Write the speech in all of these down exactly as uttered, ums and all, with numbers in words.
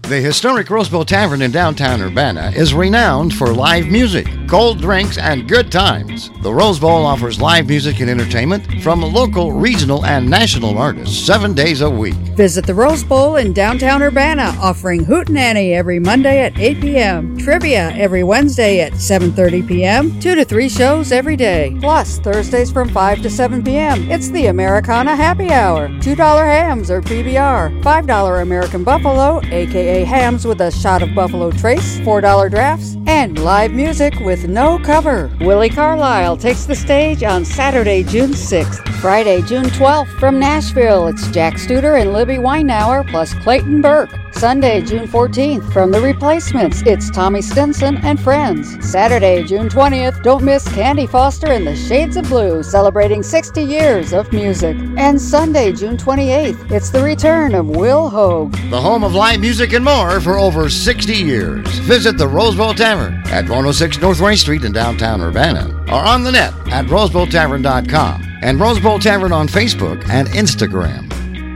The historic Rose Bowl Tavern in downtown Urbana is renowned for live music, cold drinks, and good times. The Rose Bowl offers live music and entertainment from local, regional, and national artists seven days a week. Visit the Rose Bowl in downtown Urbana, offering Hootenanny every Monday at eight p.m., trivia every Wednesday at seven thirty p.m., two to three shows every day. Plus, Thursdays from five to seven p.m., it's the Americana Happy Hour. two dollar hams or P B R, five dollar American Buffalo, aka hams with a shot of Buffalo Trace, four dollar drafts, and live music with no cover. Willie Carlisle takes the stage on Saturday, June sixth. Friday, June twelfth, from Nashville, it's Jack Studer and Libby Weinauer plus Clayton Burke. Sunday, June fourteenth, from The Replacements, it's Tommy Stinson and Friends. Saturday, June twentieth, don't miss Candy Foster and the Shades of Blue, celebrating sixty years of music. And Sunday, June twenty-eighth, it's the return of Will Hogue. The home of live music and more for over sixty years. Visit the Rose Bowl Tavern at one oh six North Wayne Street in downtown Urbana, or on the net at rose bowl tavern dot com and Rose Bowl Tavern on Facebook and Instagram.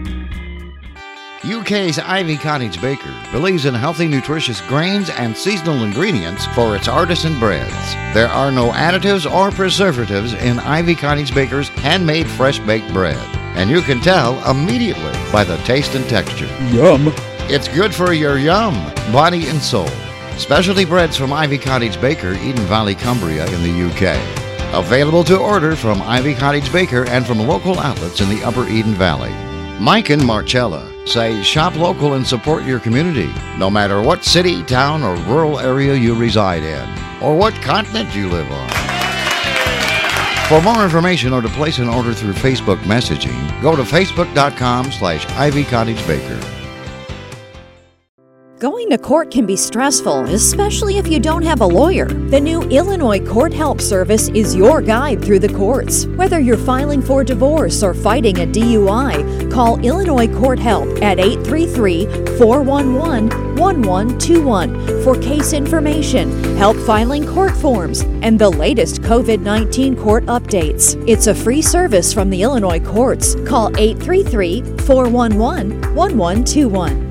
U K's Ivy Cottage Baker believes in healthy, nutritious grains and seasonal ingredients for its artisan breads. There are no additives or preservatives in Ivy Cottage Baker's handmade fresh-baked bread, and you can tell immediately by the taste and texture. Yum! It's good for your yum, body and soul. Specialty breads from Ivy Cottage Baker, Eden Valley, Cumbria in the U K. Available to order from Ivy Cottage Baker and from local outlets in the Upper Eden Valley. Mike and Marcella say shop local and support your community, no matter what city, town, or rural area you reside in, or what continent you live on. For more information or to place an order through Facebook messaging, go to facebook dot com slash Ivy Cottage Baker. Going to court can be stressful, especially if you don't have a lawyer. The new Illinois Court Help Service is your guide through the courts. Whether you're filing for divorce or fighting a D U I, call Illinois Court Help at eight three three, four one one, one one two one for case information, help filing court forms, and the latest covid nineteen court updates. It's a free service from the Illinois courts. Call eight three three, four one one, one one two one.